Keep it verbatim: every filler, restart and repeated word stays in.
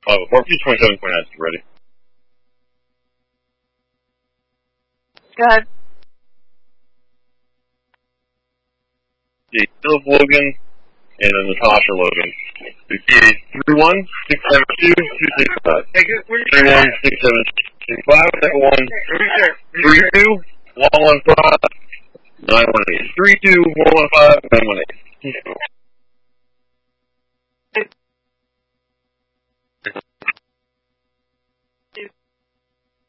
Oh, barbecue twenty-seven point nine is ready. Go ahead. The Philip Logan and then Natasha Logan. The three one six seven two two six five. three one six seven two five. one three two one one five nine one eight. three two one one five nine one eight.